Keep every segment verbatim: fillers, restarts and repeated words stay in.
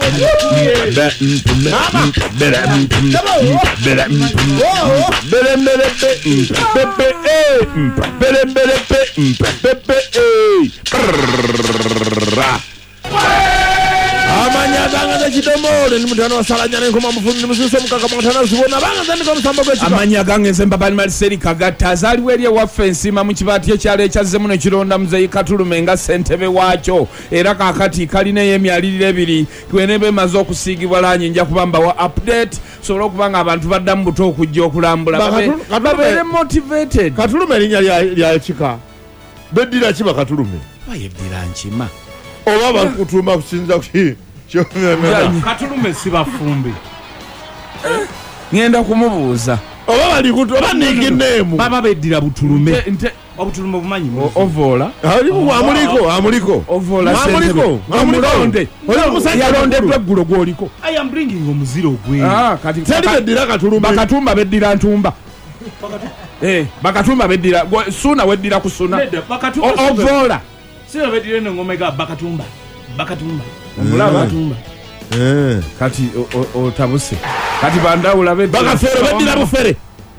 amanya ganga chitomole nimutano wasalanya nenkoma mufundi mususo mukaka mutana zibona banga zandika musamba gwe amanya ganga nsemba bali maliseri kagata zaliwe lye wa fence ma mukibati ekyalo ekyaze muno kironda muzeyi Katulume nga sentebe wacho era kakati kaline yemyalirire ebiri kwenebe mazo okusigibwa lanyi nja kubamba wa update so okubanga abantu badda mu buto okujja okulambula babere motivated. Katulume linya lya lya chika bedira kiba Katulume bayedira nkima oba bakutuma kusinza kuki Katulume sibafumbi ngenda kumubuuza oba bali kutu oba niginemu baba bedira Butulume nte obutulume bumanyi ovola ali mu amuliko amuliko ovola amuliko amulonde oli musajja yalondedwa eggulo gwoliko I am bringing omuziro gwe ah kati tali bedira Katulume bakatumba bedira ntumba eh bakatumba bedira suna wedira kusuna ovola sio bedira ngome ga bakatumba bakatumba omulaba tumba eh kati otabuse kati bandawula bedira bakafere bedira bufere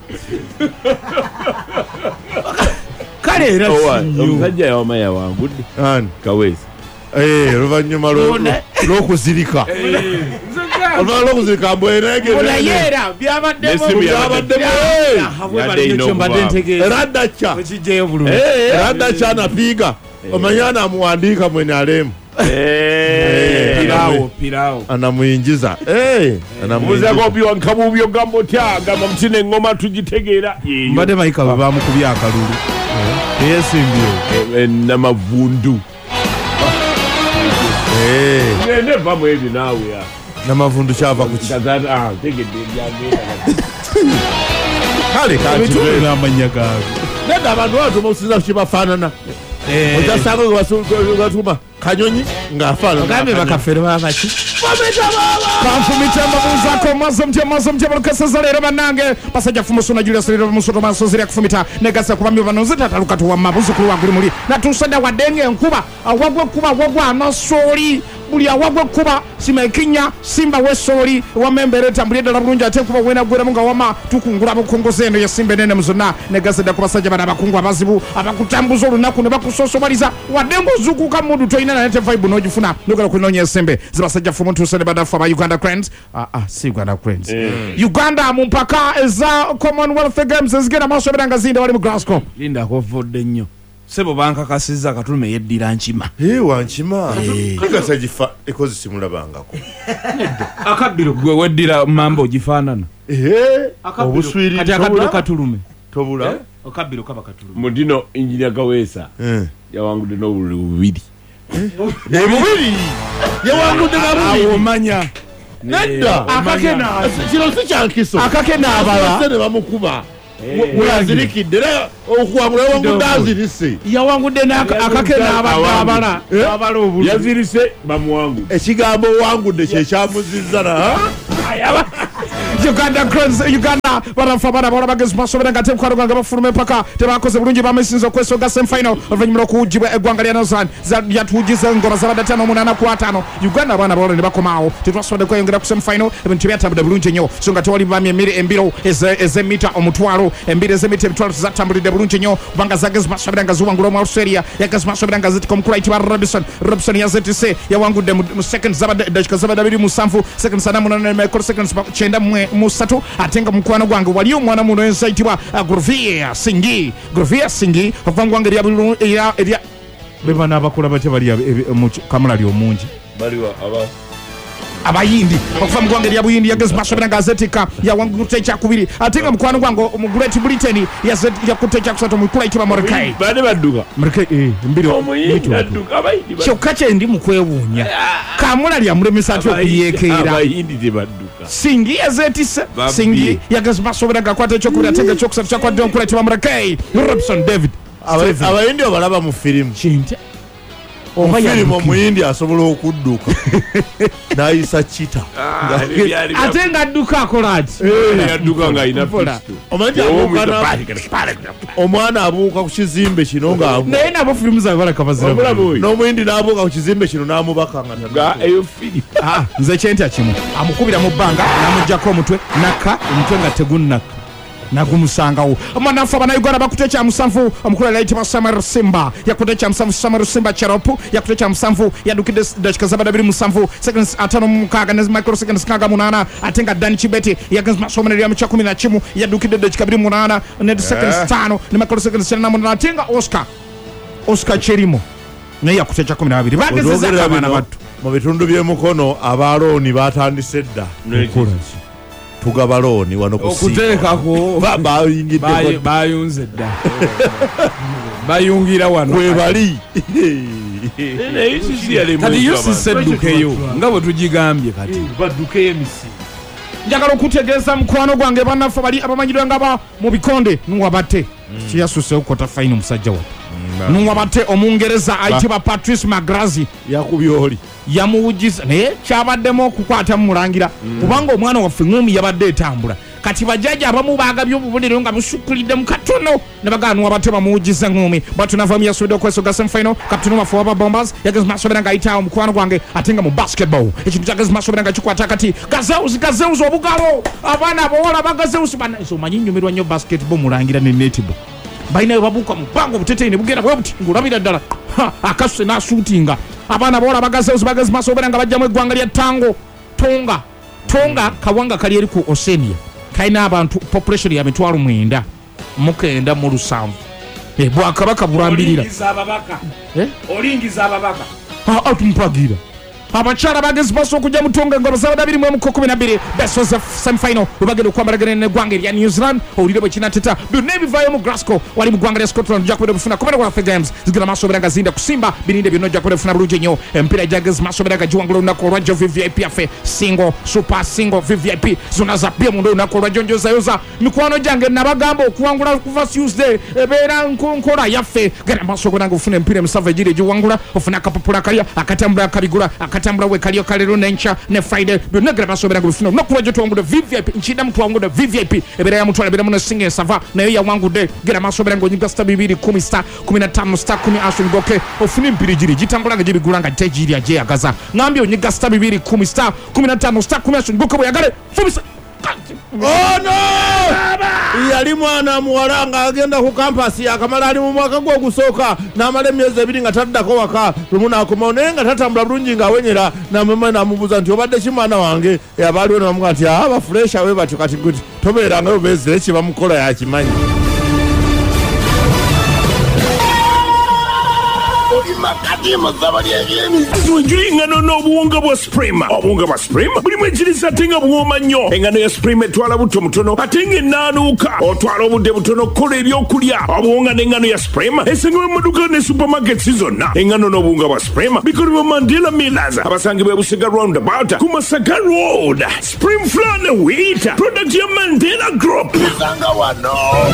kale era omusajja yawamaya wangudde ani kawezi eh ruvanyuma lokuzirika Olva lokuzirika mbwerege olayera byabadde byabadde radacha ekijeyo bulungi radacha napiga omanyana amuandika mwene alemu pirao pirao anamuingiza eh anamuingiza kobiwa nkabubyo gambo tya gamba mtine ngoma tujitegeera mbade maika bamukubya akalulu yesimbyo namavundu eh ngende vamwe ebi nawe ya namavundu chava kuchi ah tegede byagenda kale kati na manyaka nenda abantu watu musiza kuchibafanana eh utasanga kwatuma kanyonyi ngafana ngambe bakafere babachi bameta baba kamfumita mabuzako mazo mtya mazo mtya bakasazalera banange basajja fumusuna Julius Lero musoto mansozira kufumita negasa kubamyo banozita talukatu wa mabuzu kulu waguli muri natusada wadenge nkuba awagwe kuba wagwa amasoli buli awagwe kuba simekinya simba wesoli wamembere tambulye dala bulungi ate kuba wena gwera munga wama tukungura bukongoze eno ya simbe nene muzona negasa da kubasajja bana bakungu abazibu abakutambuza olunaku ne bakusosobaliza wadengo zukuka mudu toina na nete vibe nojifuna nogala kunonya sembe zibasajja fumu tusene badafu aba Uganda Cranes ah ah si Uganda Cranes mm. Uganda mumpaka eza Commonwealth Games zigenda maso bedanga zinda wali mu Glasgow linda kovodde nnyo sebo banka kasiza Katulume yeddira nkima eh wanchima kika sajifa ekozi simulabangako akabiro gwe weddira mambo gifanana eh obuswiri kati akabiro Katulume tobula akabiro kaba Katulume mudino engineer Kawesa eh yawangude no bubiri ne bubiri yawangude na bubiri awomanya nedda akakena kino si kyankiso akakena abala sene bamukuba mulazirikidde okuwangula wangudazirise yawangude akakena abala abala obulu yazirise bamuwangu ekigambo wangude kye kyamuzizza na Uganda Cranes Uganda barafa bana bora bagezi masobera ngate kwaro ganga bafurume paka tebakoze bulungi bamesinzo kwesoga sem final oluvanyuma okujibwa egwanga lya Nozan za yatugize ngoma za badatano munana ku atano Uganda bana bora ne bakomaawo tetwasode ko yongera ku sem final ebintu byatabda bulungi nyo songa toli bamye emiri embiro eze eze mita omutwalo embire eze mita ebitwalo zatambulide bulungi nyo banga zagezi masobera ngazuwangulo mu Australia yagezi masobera ngaziti komkula itiba Robinson Robinson ya Z T C yawangude mu second zabada dashika zabada biri musanvu second sana munana me seconds chenda mwe musatu atenga mukwano gwange wali omwana muno ensaitibwa Grovia Singi Grovia Singi ovangwange lya bulu era erya bebana abakula bache bali kamala lyo mungi bali aba abayindi okuva mugwange lya buyindi yagezi masobera gazetika ya wangu techa kubiri atenga mukwano gwange mu Great Britain ya zet ya kutecha kusatu mukula itiba Morkai bade baduka Morkai eh mbiro baduka abayindi cyo kache ndi mukwewunya kamula lya mulemesa atyo kuyekera abayindi de baduka Singi ya zetisa Singi yagezi masobera gakwata cyo kuri atenga cyo kusatu kwa dokula itiba Morkai Robson David abayindi obalaba mu film chinte omufirimu omuyindi asobola okudduka n'ayisa kita ate ng'adduka akola ati omanyi omwana abuuka ku kizimbe kino nga naye nabo firimu zaabwe balaka bazira n'omuyindi n'abuuka ku kizimbe kino n'amubaka nga nze kyentya kimu amukubira mu bbanga n'amugjako omutwe nakka omutwe nga tegunnakka nagumusangawo amanafu abanauganda bakute kya musanvu omukulu alayitibwa Samuel Simba yakute kya musanvu Samuel Simba Cheropu yakute kya musanvu yadukide dakika zabada biri musanvu seconds atano mukaga ne micro seconds kaga munana atenga Dan Chibeti yagenza masomero ya mu kumi na kimu yadukide dakika biri munana ne seconds tano ne micro seconds na munana atenga Oscar Oscar Cherimo ne yakute kya kumi na babiri bageze abana battu mu bitundu by'emukono abaloni batandise dda tugabaloni wano okuteekako bayingidde bayunze dda bayungira wano we bali kati yo siseddukeyo nga bwe tugigambye kati baddukeyo emisi njagala okutegeeza mukwano gwange bannaffe bali abamanyirwa nga ba mu bikonde nuwabate kiyasuse okukota fayini omusajja wa nuwabate omungereza ayitibwa Patrice Magrazi yakubyoli yamuwugiza naye kyabaddemu okukwata mumulangira kubanga omwana waffe ngumi yabadde etambula kati bajjaja abamu baagabye obubonero nga busukulidde mu katono ne bagaana wabate bamuwugiza ngumi batunavamu yasubidde okwesoga semifinal kapiteni waffe waba Bombers yagezi masobera nga ayitaawo mukwano gwange ate nga mu basketball ekintu kyagezi masobera nga kikwata kati gazeuzi gazeuzi obugalo abaana abawala bagazeuzi banaso omanyi nnyumirwa nnyo basketball mulangira ne netball balinayo babuuka mu bbanga obuteteyi ne bugenda bwe buti ng'olabira ddala akasuse n'asuutinga abaana abawala bagazeuzi bagezi masobera nga bajjamu eggwanga lya tango tonga tonga kawanga kali eri ku Oceania kaina abantu population ya mitwalo mwenda mukenda mu lusanvu eh bwakabaka bulambirira olingiza ababaka ah tumupagira abachala bagezi baso okujja mutonga ngoro za dabiri mu kumi na bbiri best of semi-final ubagenda kwambaragana ne gwanga lya New Zealand olire bwe kinateta byonna ebivayo mu Glasgow wali mu gwanga lya Scotland jakubera bufuna Commonwealth Games zigala masobera gazinda kusimba birinde byonna jakubera bufuna bulungi nnyo empira jagezi masobera gajiwangula nako lwajjo V V I P afe single super single V V I P zona za pia mundo nako lwajjo njoza yoza mikwano jange nabagamba okuwangula kuva Tuesday ebera nkonkola yafe gana masobera ngufuna empira musava jire jiwangula ofuna kapapula kalya akatambula kabigula akatambula we kalyo kalero nencha ne Friday byonna gana masobera ngufuna nakulwajjo tuwangula V V I P nchida mtu wangu V V I P ebera ya mtu alabira muno singe sava nayo ya wangu de gana masobera ngo nyinga star bibiri kumi star kumi na tano star kumi asu ngoke ofuni mpiri jiri jitambula nga jibigulanga tejiri aje agaza ngambye onyiga star bibiri kumi star kumi na tano star kumi asu ngoke boyagale fumisa oh no yali mwana muwalanga agenda ku campus yakamala ali mu mwaka gwo gusooka n'amala emyezi ebiri nga taddako waka lumuna akoma naye nga tatambula bulungi nga awenyera namama namubuuza nti obadde ki mwana wange abaaliwo namuga nti aba fresh awe batyo kati guti tobeerangayo beezire ekiba mukola yakimanyi Tuinjiri engano n'obuwunga bwa Supreme. Obuwunga bwa Supreme bulimu ekiriisa ate nga buwooma nnyo. Engano ya Supreme etwala buto mutono ate nga ennaanuuka. Otwala obudde butono kukola ebyokulya. Obuwunga n'engano ya Supreme esangibwa mu maduuka ne supermarkets zonna. Engano n'obuwunga bwa Supreme bikolebwa Mandela Millers abasangibwa e Busega Roundabout ku Masaka Road. Supreme Flour ne Wheat product ya Mandela Group. Sanga wano.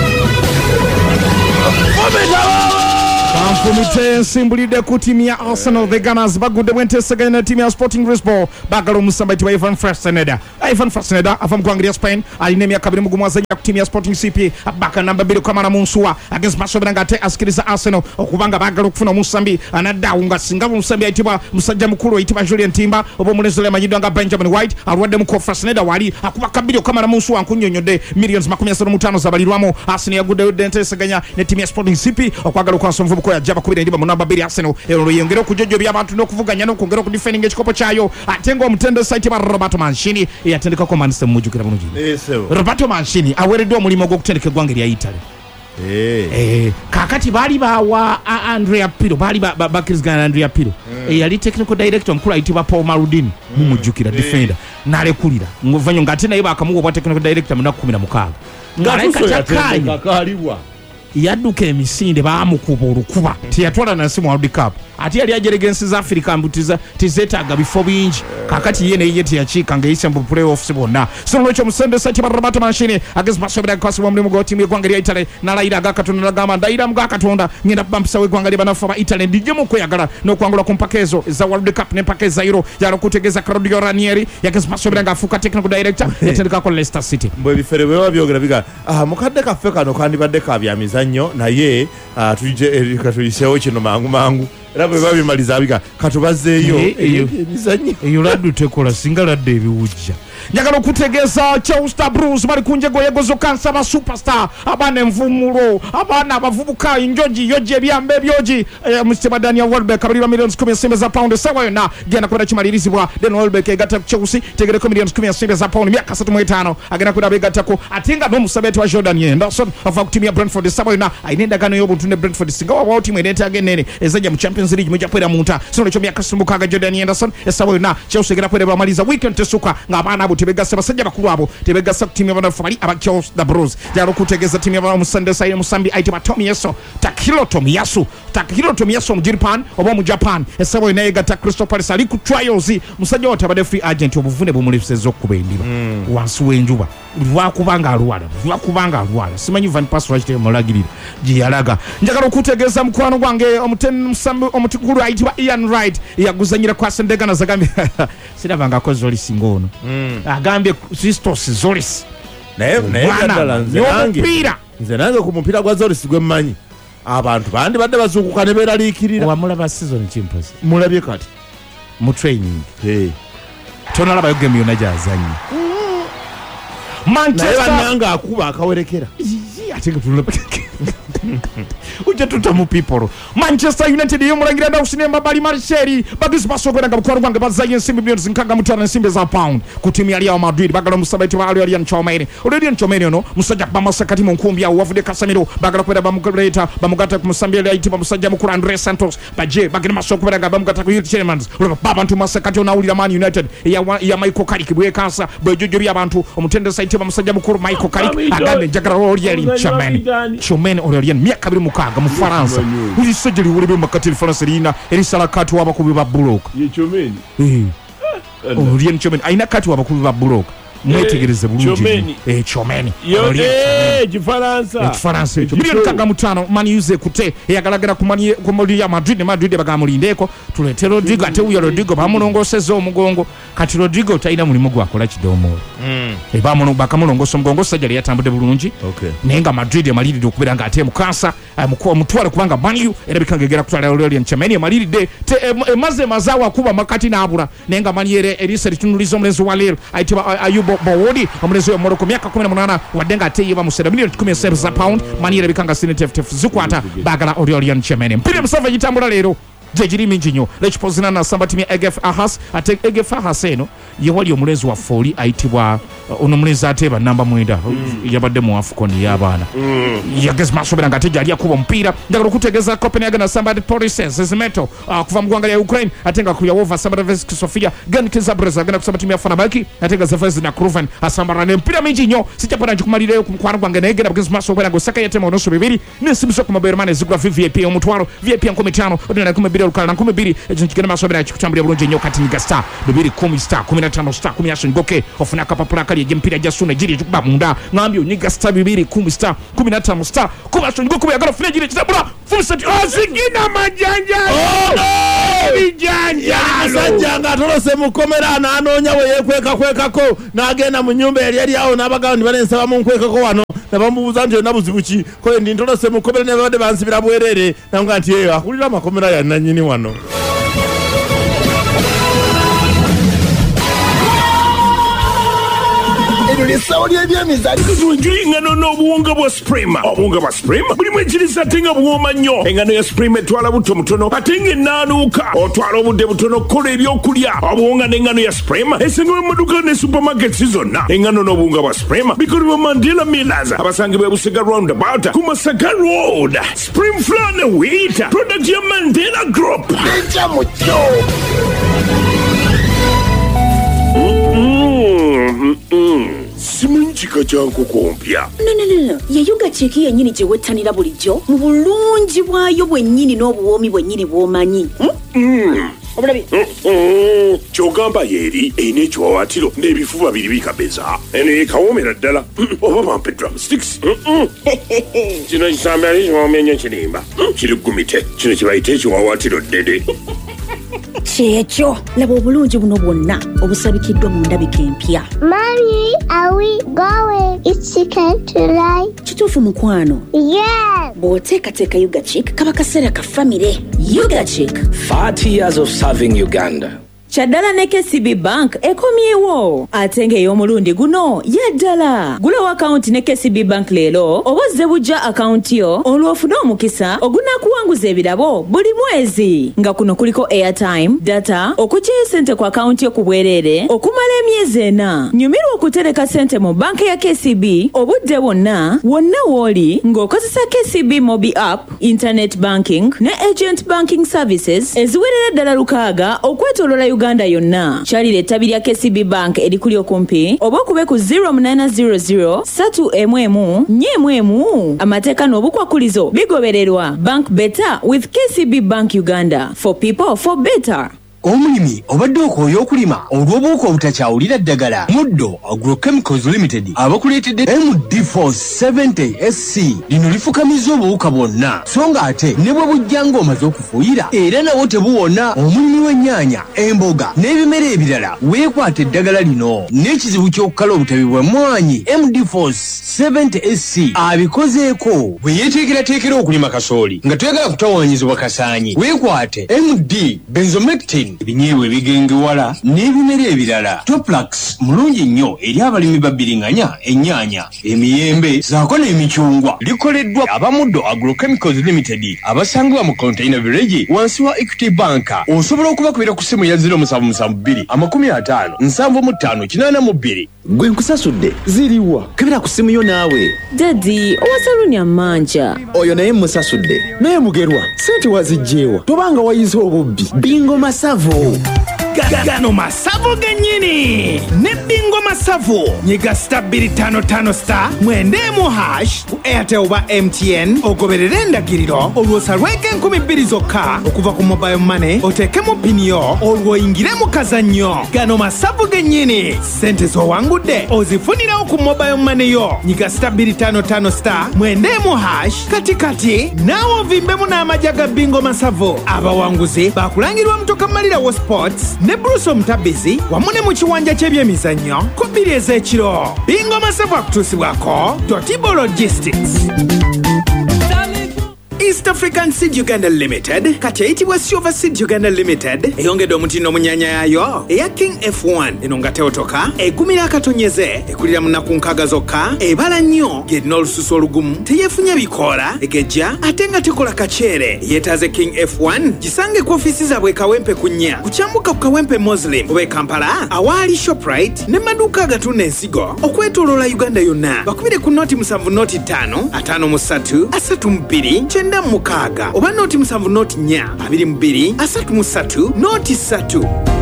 Kamfumite nsimbulidde ku tiimu ya Arsenal the Gunners bagudde bwenteseganya ne tiimu ya Sporting Lisbon bagala omusamba yitibwa Ivan Fresneda. Ivan Fresneda ava mu ggwanga lya Spain alina emyaka abiri mu gumu azannya ku tiimu ya Sporting C P abaka namba bbiri kwamala mu nsuwa against masobera ng'ate asikiriza Arsenal okubanga bagala okufuna omusambi anaddaawo nga singa omusambi ayitibwa musajja mukulu ayitibwa Julian Timber oba omulenzi amanyiddwa nga Benjamin White alwadde mu ko Fresneda wali akuba kabiri okwamala mu nsuwa nkunnyonnyodde millions makumi asatu mu ttaano zabalirwamu. Arsenal yaguddeyo ddenteseganya ne tiimu ya Sporting C P okwagala okwansomuvu ko yajja bakubira ndiba mu namba bbiri Arsenal ero yongera okujjojjo by'abantu n'okuvuganya n'okwongera okudefending ekikopo kyayo ate ng'omutende site ba Roberto Mancini eyatendekako Manchester mujjukira bulungi Roberto Mancini aweereddwa omulimu gw'okutendeka eggwanga erya Italy eh kakati baali bawa Andrea Pirlo baali bakkirizigana Andrea Pirlo eyali technical director omukulu ayitibwa Paul Maldini mumujjukira defender n'alekulira ng'ovanyo ng'ate naye bakamuwa obwa technical director mu nnaku kumi na mukaaga ng'alaika kyakkaanya yadduka emisinde baamukuba olukuba teyatwala nansi mu World Cup ate yali ajeregensi za Africa mbutiza tizeetaaga bifo bingi kakati ye neye teyakiika ng'eyise mu playoffs bonna so lwekyo musende sati barabata mashini agezi basobera kwasibwa mulimu gwa tiimu y'eggwanga lya Italy n'alayira agakatonda n'agamba ndayira mu gakatonda ngenda bambisa w'eggwanga lye banafu aba Italy ndijjemu okweyagala n'okwangula ku mpaka ezo eza World Cup n'empaka eza Euro yala okutegeeza Claudio Ranieri yagezi basobera ng'afuuka technical director yatendekako Leicester City mbwe ebifere bwe babyogera biga ah mukadde kaffe kano kandibadde ka bya mizannyo naye tujje katuyiseewo kino mangu mangu era bwe babimaliza abiga katubazeeyo emizannyo eyo laddu tekola singa ladde ebiwujja njagala okutegeeza Chelsea Blues bali ku njego yegozo kansa ba superstar abaana envumulo abaana abavubuka injoji yoji ebyambe ebyoji Mr Daniel Welbeck abalira millions kumi ensimbi za pound sawa yonna genda kwenda kimalirizibwa Daniel Welbeck egata Chelsea tegereko millions kumi ensimbi za pound myaka asatu mu etaano agenda kwenda begatako atenga n'omusabeti wa Jordan Henderson ava ku timu ya Brentford sawa yonna ayina endagaano y'obuntu ne Brentford singa wabawo timu eneetaaga ennene ezajja mu Champions League mujja kwera munta sino ekyo myaka asatu mu mukaaga Jordan Henderson esawa yonna Chelsea egenda kwera bamaliza weekend tesuka ng'abaana abo tebegasa basajja bakulu abo tebegasa ku timu y'abanafu bali aba Chelsea Blues jalo kutegeeza timu y'abana mu Sunday side musambi aitibwa Tomiyasu Takahiro Tomiyasu Takahiro Tomiyasu mu Japan oba mu Japan esawa yonna egata Crystal Palace ali ku trials musajja watabadde free agent obuvune bumulisezo okuba endiba wansi w'enjuba lwakubanga alwala lwakubanga alwala simanyi Van Persie lwakite mulagirira gye yalaga njagala okutegeeza mukwano gwange omuteni musambi omutikulu aitibwa Ian Wright yaguzanyira kwa Sendegana zagambye sirabanga ko Zolis ngono agambye Sistos Zolis naye naye gadala nze nange nze nange ku mupiira gwa Zolis gwe mmanyi abantu bandi badde bazuukuka ne beeraliikirira wamulaba season chimpozi mulabye kati mu training hey tonalaba yogemu yonna gyazannya naye bannanga akuba akawerekera ate nga tulaba ujja tutamu people Manchester United yomulangira Dawson Mbabali Marsheri bagisi basogera nga bukwaro gwange bazaye ensimbi millions nkaga mutana ensimbi za pound ku timu ya Real Madrid bagala musabati wa Real Chomene Real Chomene no musajja bamasakati mu nkumbi ya wavude Casemiro bagala kwenda bamukuleta bamugata ku musambya ya itiba musajja mukuru Andres Santos baje bagina masokubera nga bamugata ku Youth Chairmans baba ntu masakati onawulira Man United ya ya Michael Carrick bwe kansa bwejojo bya abantu omutende site bamusajja mukuru Michael Carrick agambe njagala Real Chomene Chomene Real myaka biri mukaga mu Faransa uli sojeri uli be makati France lina erisala katu abakubi ba Bullock ye Chomene eh Real Chomene aina katu abakubi ba Bullock mwetegereze bulungi eh Chomene yo eh Gifaransa Gifaransa milioni kaga mutano mani yuze kute yagalagara kumani kumuli ya Madrid Madrid bagamulindeko tulete Rodrigo ate uyo Rodrigo bamulongoseza omugongo kati Rodrigo taina mulimo gwakola kidomo mm e bamuno bakamulongosa omugongo sajali yatambudde bulungi okay nenga Madrid yamaliride okubera nga ate mukasa mukwa mutwala kubanga Manu era bikangegera kutwala Real Chomene yamaliride emaze mazawa kuba makati nabula nenga Maniere elisa litunulizo mlenzo wa Lille aitiba Ayubo Bawodi omulenzi wa Morocco myaka kumi na munana wadenga ate yiba musera milioni kumi za pound Maniere bikanga sinetef zikwata bagala Real Chomene mpira musava gitambula lero jejiri mingi nyo lechipozina na samba timu ya E G F Ahas ate E G F Ahas eno yewali omulenzi wa Foli aitibwa ono mulenzi ateba namba mwenda mm. yabadde mu Afcon y'abaana mm. yagezi masobera ngate jali akuba mpira ndagala kutegeza Copenhagen na samba Polices Zmeto uh, kuva mu gwanga lya Ukraine atenga ku Yawova samba Vesk Sofia Gan Kizabreza gana kusamba timu ya Fenerbahce atenga Zefes na Kruven asamba ne mpira mingi nyo sichapana kumalira ku mkwano gwanga na egera bagezi masobera ngo saka yatema ono subibiri nesibiso ku mabermane zigura V I P omutwaro V I P nkumi tano odena ku mabiri lukala nkumi biri ejo kigenda masobera kikutambira bulungi nyo kati nga star bibiri kumi star kumi na tano star kumi aso ngoke ofuna kapapula kali ejempira jasuna jiri kuba munda ngambyo nyiga star bibiri kumi star kumi na tano star kumi aso ngoke yagala funa jiri kitabula full set osigina majanja bijanja sajja nga tolose mukomera na anonya we yekweka kwekako nagenda mu nyumba yali yali awo nabagandi balensa mu nkwekako wano nabamubuza nje nabuzibuki ko ndi ntolose mukomera ne bade bansibira bwerere nanga nti eyo akulira makomera ya nanyini wano Saudi ebyemizali tutunjuli engano n'obuwunga bwa Supreme obuwunga bwa Supreme bulimu ekiriisa ate nga buwooma nnyo engano ya Supreme etwala buto mutono ate nga ennaanuuka otwala obudde butono okukola ebyokulya obuwunga n'engano ya Supreme esangibwa mu maduuka ne supermarkets zonna engano n'obuwunga bwa Supreme bikolebwa Mandela Millers abasangibwa Busega roundabout ku Masaka Road Supreme Flour ne Wheat product ya Mandela Group eja mu kyo simunji kirabika kyankoko mpya. No, no, no, no. Ye yuga chiki yennyini gye wettanira bulijjo mu bulungi bwayo bwennyini n'obuwoomi bwennyini bw'omanyi. Mm. Obulabi. Mm-mm. Kyogamba yeeri erina ekiwawaatiro n'ebifuba biri bikabeza. Eno yekawoomera ddala. Oba bampe drumsticks. Kino kisambe ali kiwoomya nnyo kirimba. Kiri gumite. Kino kibayita ekiwawaatiro ddede. Kyekyo laba obulungi buno bwonna obusabikiddwa mu ndabika empya. Mommy, are we going? It's chicken tonight. Kituufu mukwano. Yes. Bw'oteekateeka Yuga Chick kaba kaseera ka famire. Yuga Chick. forty years of serving Uganda. Chaddala ne K C B Bank ekomyewo ate ng'ey'omulundi guno yaddala. Gulawo akawunti ne K C B Bank leero obozze bujja akawunti yo olw'ofuna omukisa ogunaakuwanguza ebirabo buli mwezi nga kuno kuliko airtime, data, okuggyayo ssente ku akawunti yo ku bwereere okumala emyezi ena. Nyumirwa okutereka ssente mu banka ya K C B obudde bwonna wonna w'oli ng'okozesa K C B Mobi App, Internet Banking ne Agent Banking Services eziwerera ddala lukaaga okwetooloola Uganda yonna. Kyalira ettabi lya K C B Bank erikuli okumpi oba okube ku zero munana zero zero three emu emu nnya emu emu. Amateeka n'obukwakulizo bigobererwa. Bank better with K C B Bank Uganda. For people for better. Omulimi obadde okooya okulima olw'obuwuka obutakyawulira ddagala. Muddo Agrochemicals Limited abakuleetedde M D four seventy S C lino lifukamiza obuwuka bwonna so nga ate ne bwe bujja ng'omaze okufuuyira era nawo tebuwona. Omulimi w'ennyaanya, emboga n'ebimera ebirala weekwata eddagala lino n'ekizibu ky'okukala obutabi bw'emmwanyi. M D four seventy S C abikozeeko bwe yeeteekerateekera okulima kasooli nga toyagala kutawaanyizibwa kasaanyi. Weekwate M D benzomectin, ebinyeebwa ebigengewala n'ebimera ebirala. Toplax mulungi nnyo eri abalimi babbiringanya ennyaanya, emiyembe zaako n'emicungwa. Likoleddwa abamuddo Agrochemicals Limited abasangibwa mu Container Village wansi wa Equity Bank. Osobola okubakubira ku ssimu ya zero seven seven two amakumi ataano nsanvu mu ttaano kinaana mu bbiri. Gwe nkusasudde ziriwa kebera ku ssimu yo naawe. Daddy, owasalunya manja. Oyo naye musasudde naye mugerwa sente wazijjeewa tobanga wayize obubbi. Bingo Masavu. Gano Masavu gennyini ne Bingo Masavu nyiga star two five five star mwendemu hash ku Airtel oba M T N ogoberere endagiriro olw'osalweko enkumi bbiri zokka okuva ku mobile money oteekemu pini yo olw'oyingire mu kazannyo. Gano Masavu gennyini sente z'owangudde ozifunirawo ku mobile money yo. Nyiga star two five five star mwendemu hash katikati naawe ovimbemu n'amagya ga Bingo Masavu. Abawanguzi bakulangirwa Mutoka Malira wa Sports ne Bruce Omutabizi wamu ne mu kiwanja ky'ebyemizannyo ku bbiri ez'ekiro. Bingo Masavu akutuusibwako Totibo Logistics. East African Seed Uganda Limited kati eyitibwa Silver Seed Uganda Limited eyongedde omutindo omunyanya yayo eya King F one eno nga teotoka egumira akatonyeze ekulira mu nnaku nkaaga zokka ebala nnyo ng'erina olususu olugumu teyeefunya bikoola egejja ate nga tekola kaceere. Yeetaaze King F one gisange ku ofiisi zaabwe Kawempe ku nnya kukyambuka ku Kawempe Muslim oba e Kampala awaali Shoprite ne maduuka agatunda ensigo okwetooloola Uganda yonna. Bakubire ku nooti musanvu nooti ttaano ataano mu ssatu asatu mu bbiri kyenda mukaaga oba nooti musanvu nooti nnya abiri mu bbiri asatu mu ssatu nooti ssatu.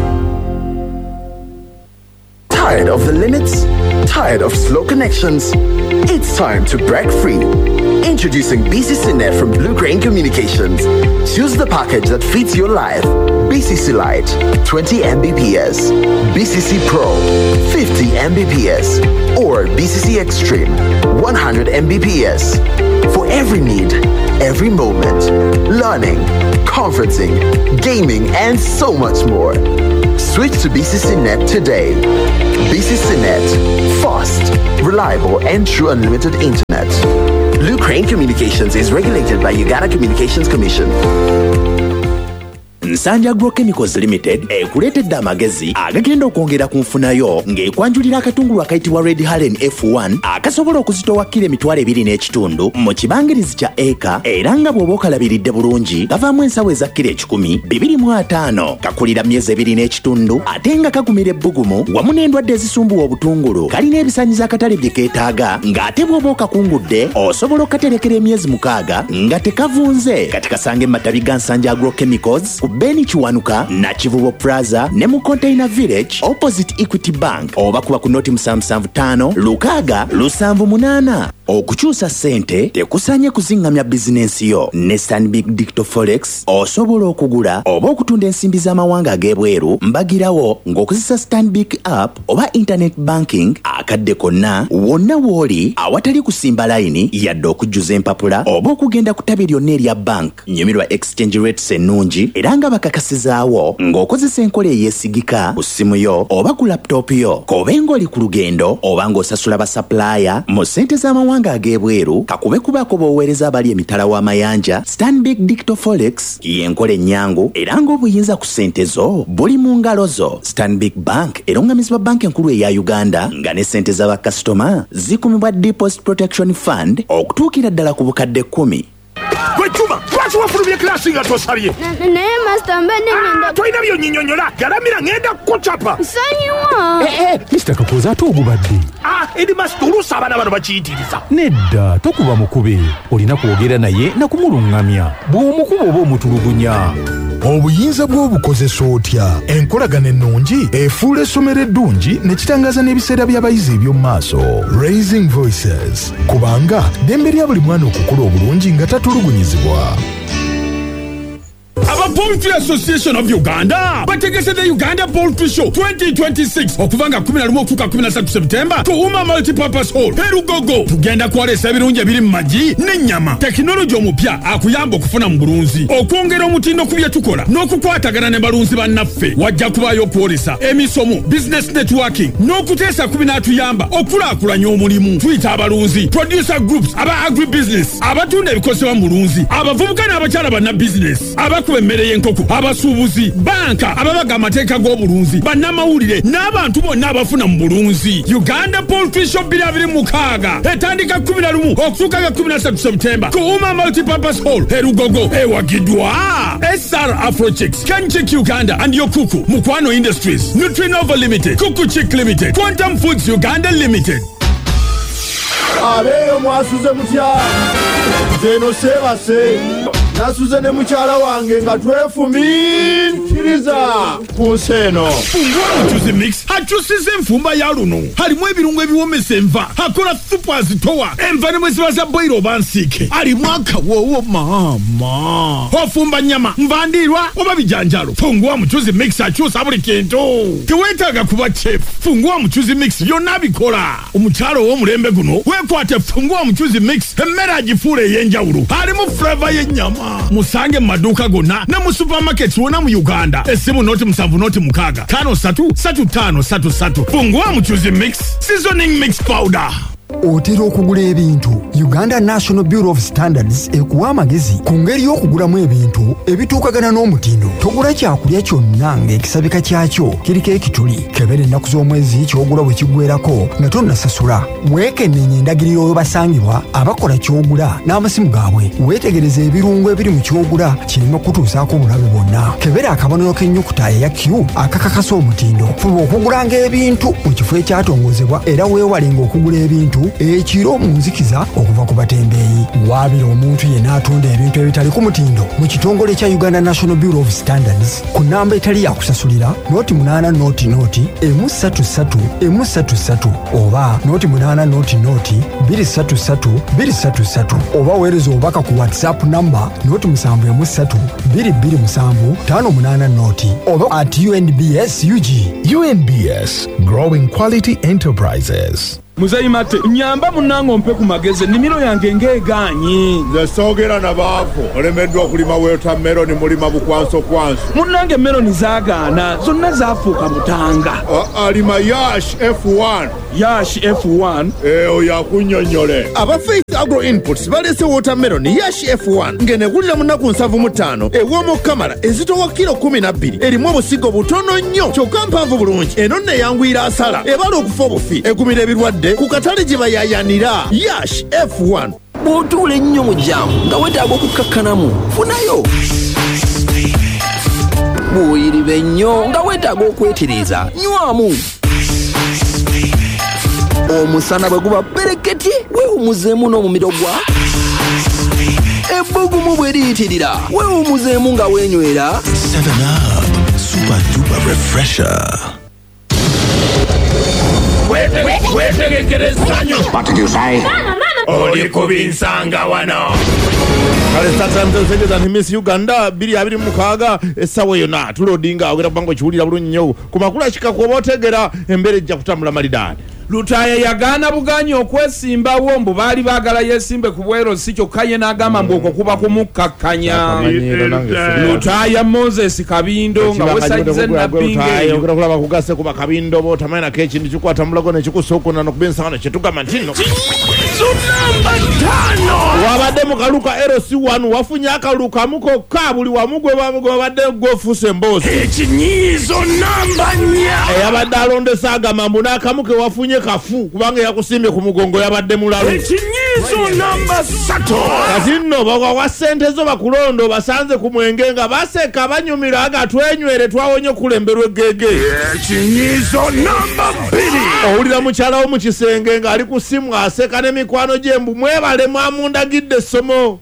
Tired of the limits? Tired of slow connections? It's time to break free. Introducing B C C Net from Blue Crane Communications. Choose the package that fits your life. B C C Lite, twenty megabits per second. B C C Pro, fifty megabits per second. Or B C C Extreme, one hundred megabits per second. For every need, every moment. Learning, conferencing, gaming, and so much more. Switch to B C C Net today. B C C Net. Fast, reliable, and true unlimited internet. Blue Crane Communications is regulated by Uganda Communications Commission. Nsanja Agrochemicals Limited ekuleetedde amagezi agagenda okwongera ku nfunayo ng'ekwanjulira akatungulu akayitibwa Red Haren F one akasobola okuzitowa kilo emitwalo ebiri n'ekitundu mu kibangirizi kya eka era nga bw'oba okalabiridde bulungi kavaamu ensawo eza kilo ekikumi bibiri mu ataano kakulira myezi ebiri n'ekitundu ate nga kagumira ebbugumu wamu n'endwadde ezisumbuwa obutungulu kalina ebisaanyizo akatale bye keetaaga ng'ate bw'oba okakungudde osobola okukaterekera emyezi mukaaga nga tekavunze kati kasange mu matabi ga Nsanja Agrochemicals ku Beni Chiwanuka na Kivubo Plaza ne mu Container Village opposite Equity Bank oba kuba ku noti musanvu ttaano lukaaga lusanvu munaana. Okukyusa ssente tekusanye kuzingamya bizinensi yo ne Stanbic Digital Forex osobola okugula oba okutunda ensimbi z'amawanga ag'ebweru mbagirawo ng'okozesa Stanbic app oba internet banking akadde konna wonna w'oli awatali kusimba layini yadde okujjuza empapula oba okugenda ku ttabi lyonna erya bank nyumirwa exchange rates ennungi era nga bakakasizaawo ng'okozesa enkola eyeesigika ku ssimu yo oba ku laptop yo kobe ng'oli ku lugendo oba ng'osasula basapulaaya mu ssente z'amawanga nga ag'ebweru kakube kubako b'oweereza abali emitala w'amayanja. Stanbic Digital Forex y'enkola ennyangu era ng'obuyinza ku ssente zo buli mu ngalo zo. Stanbic Bank erungamizibwa banka enkulu eya Uganda nga ne ssente z'abakasitoma zikumibwa Deposit Protection Fund okutuukira ddala ku bukadde kkumi. Gwe Juma, lwaki wafulumye klasi nga tosabye? Naye masita mba nenda... Toyina byonyinyonyola, galamira ngenda kukucapa. Nsonyiwa. Eh, eh, Mister Kakoza ate ogubadde. Ah, edi masita oluusi abaana bano bakiyitiriza. Nedda, tokuba mukube. Olina kwogera naye na kumulungamya. Bw'omukuba oba omutulugunya. Obuyinza bw'obukozesa otya? Enkolagana ennungi efuula essomero eddungi ne kitangaza n'ebiseera by'abayizi eby'omu maaso. Raising Voices. Kubanga ddembe lya buli mwana okukula obulungi nga tatulugunyizibwa. Aba Poultry Association of Uganda bategese the Uganda Poultry Show twenty twenty-six okuvanga kumi na lumu okutuuka kumi na ssatu Septemba ku Uma Multipurpose Hall Herugogo. Tugenda kwalesa ebirungi ebiri mu magi n'ennyama. Tekinologi omupya akuyamba okufuna mu bulunzi okwongera omutindo ku bye tukola n'okukwatagana ne balunzi bannaffe. Wajja kubayo okwolesa emisomo business networking n'okuteesa kubi n'atuyamba okulaakulanya omulimu. Tuyita abalunzi producer groups aba agri business abatunda ebikozesebwa mu bulunzi abavubuka n'abakyala banna business abakuba emmere y'enkoko abasuubuzi banka ababaga amateeka g'obulunzi bannamawulire n'abantu bonna abafuna mu bulunzi. Uganda Poultry Show bbiri abiri mu mukaaga etandika kumi na lumu okutuuka ga kumi na ssatu Septemba ku Uma Multipurpose Hall Herugogo. Ewagiddwa S R Afrochicks, Kenchick Uganda and Yokuku, Mukwano Industries, Nutrinova Limited, Kuku Chick Limited, Quantum Foods Uganda Limited. Abeyo mwasuze mutya zeno sebase nasuze ne mukyala wange nga twefumiitiriza ku nseno. Fungua Mchuzi Mix akyusiza enfumba ya luno. Halimu ebirungo ebiwomesa enva akola supu azitowa enva ne bwe ziba za boiro oba nsiike. Alimu akawoowo maama ofumba nnyama nvandiirwa oba bijanjalo. Fungua Mchuzi Mix akyusa buli kintu. Teweetaaga kuba chef. Fungua Mchuzi Mix byonna bikola. Omukyala ow'omulembe guno weekwate Fungua Mchuzi Mix emmere agifuula ey'enjawulo. Alimu flava y'ennyama. Musange mu maduuka gonna ne mu supermarkets wonna mu Uganda. Essimu noti musanvu noti mukaaga tano satu satu tano satu satu. Fungua Mchuzi Mix seasoning mix powder. Otera okugula ebintu. Uganda National Bureau of Standards ekuwa amagezi ku ngeri y'okugulamu ebintu ebituukagana n'omutindo. Togula kyakulya kyonna ng'ekisabika kyakyo kiriko ekituli. Kebera ennaku z'omwezi ky'ogula bwe kiggweerako nga tonnasasula. Weekennenya endagiriro y'obasangibwa abakola ky'ogula n'amasimu gaabwe. Weetegereze ebirungo ebiri mu ky'ogula kireme kutuusaako obulabe bwonna. Kebera akabonero k'ennyukuta eya Q akakakasa omutindo. Fuba okugulanga ebintu mu kifo ekyatongozebwa era weewalenga okugula ebintu ekiro mu nzikiza okuva ku batembeeyi. Waabira omuntu yenna atunda ebintu ebitali ku mutindo mu kitongole kya Uganda National Bureau of Standards ku nnamba etali yakusasulira noti munaana noti noti emu ssatu ssatu emu ssatu ssatu oba noti munaana noti noti bbiri ssatu ssatu bbiri ssatu ssatu oba weereza obubaka ku WhatsApp namba noti musanvu emu ssatu bbiri bbiri musanvu ttaano munaana noti oba at U N B S U G. U N B S, Growing Quality Enterprises. Muzayi mate nyamba munango ompe ku magezi nimiro yange ngeeganyi. Nze soogera na baafu olemeddwa okulima watermelon mulima bukwanso kwanso. Munnange meloni zaagaana zonna zaafuuka mutanga. Alima Yash F one. Yash F one? Eh, oyo akunnyonnyole. Aba Faith Agro Inputs balese watermelon Yash F one ng'enegulira mu nnaku nsanvu mu ttaano ew'omu kamala ezitowa kilo kumi na bbiri erimu obusigo butono nnyo kyokka mpanvu bulungi eno nno eyanguyira asala ebala okufa obufi egumira ebirwadde ku katale gye bayayanira. Yash F one. Bw'otuula ennyo mu jjaamu nga weetaaga okukkakkanamu funayo. Bw'oyiriba ennyo nga weetaaga okwetereeza nywamu. Omusana bwe guba bereketye weewummuzeemu n'omumiro gwa ebbugumu bwe liyitirira weewumuzeemu nga weenywera seven up super duper refresher. What did you say? Oli kubinsanga wano. kale satamtosegeza nti Miss Uganda bbiri abiri mu mukaaga essawa yonna tulodinga ogera kubango kiwulira bulungi nnyo ku makulu akikaku oba otegera embeera ejja kutambula malidaadi. Lutaaya yagaana buganyi okwesimbawo mbu baali baagala yeesimbe ku bwero si kyokka ye n'agamba mbu okwo kuba kumukkakkanya. Lutaaya Moses Kabindo nga wesagize nabbinga eyo ogera kulaba kugase kuba Kabindo bo tamanako ekintu kikwata mulago nekikusookuna nokuba ensangano kyetugamba nti nno wabadde mu kaluka L C one wafunye akalulu kamu kokka buli wamu gwe babadde gwofuuse emboozi ekinyiizo namba nnya eyabadde alondesa agamba mbu n'akamu ke wafunye kafu kubanga yakusimbye ku mugongo yabadde mulalu ekinyiizo namba ssatu kati nno bawawa ssente zo bakulondo basanze ku mwenge nga baseka banyumira aga twenywere twawonye okulemberwa eggege ekinyiizo namba bbiri owulira mukyala wo mu kisenge ng'ali ku simu aseka n'emikwano gye mbu mwebale mwamundagidde essomo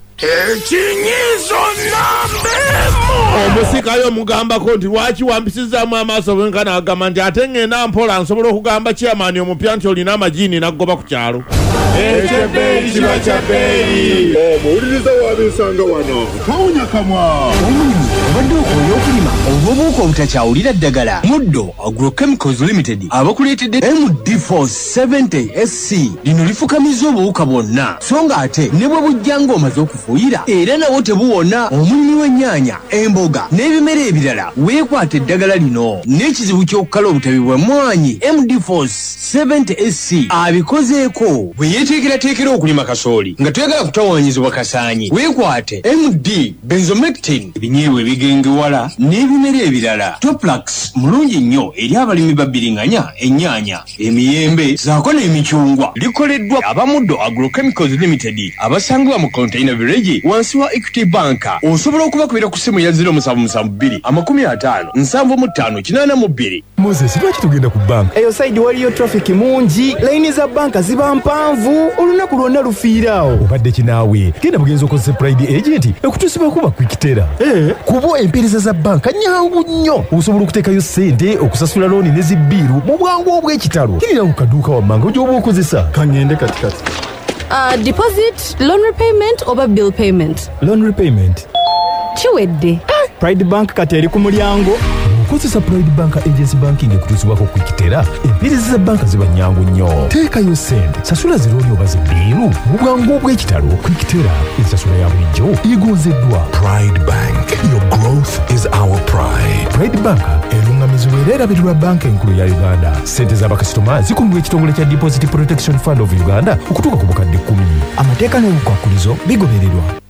ekinyiizo namba emu omusikayo omugambako nti lwaki wampisizaamu amaaso bwenkana agamba nti ate ngenda mpola nsobola okugamba chairman omupya nti olina amajiini n'aggoba ku kyalo ekyebeeyi kiba kyabeeyi omuwuliriza wabensanga wano tawunya kamwa omulimu obadde okola okulima obubuuka obutakyawulira ddagala muddo agrochemicals limited abakuleetedde M D four seventy S C lino lifukamiza obuwuka bwonna so nga ate ne bwe bujja ng'omaze okufuuyira era nawo tebuwona omulimi w'ennyaanya emboga n'ebimera ebirala weekwata eddagala lino n'ekizibu ky'okukala obutabi bwa mmwanyi M D four seventy S C abikozeeko bwe yeeteekerateekera okulima kasooli nga toyagala kutawaanyizibwa kasaanyi weekwate M D benzomectin ebinyeebwa ebigengewala n'ebimera ebirala Toplax mulungi nnyo eri abalimi babbiringanya ennyaanya emiyembe zaako n'emicungwa likoleddwa abamuddo agrochemicals limited abasangibwa mu container village wansi wa Equity Bank osobola okubakubira ku ssimu ya zero seven seven two amakumi ataano nsanvu mu ttaano kinaana mu bbiri. Moses lwaki tugenda ku banka eyo saidi waliyo traffic mungi layini za banka ziba mpanvu olunaku lwonna lufiiraawo obadde kinaawe genda bugenza okozesa pride agent ekutusiba kuba kwikitera kuba empeereza za banka nyangu nnyo osobola okuteekayo ssente okusasula looni ne zibbiiru mu bwangu obw'ekitalo kirira ku kaduuka wammanga gy'oba okozesa kangende katikati. Uh, deposit, loan repayment oba bill payment? Loan repayment. Chiwedde. Pride Bank kati eri ku mulyango. Okozesa Pride Bank agency banking ekutuusibwako kwikitera empeereza za banka ziba nyangu nnyo. Teekayo ssente sasula zirooni oba zibbiiru mu bwangu obw'ekitalo kwikitera ensasula ya bulijjo egonzeddwa. Pride Bank, your growth is our pride. Pride Bank erungamizibwa era erabirirwa banka enkulu ya Uganda. Ssente z'abakasitoma zikuumibwa ekitongole kya Deposit Protection Fund of Uganda okutuuka ku bukadde kkumi. Amateeka n'obukwakkulizo bigobererwa.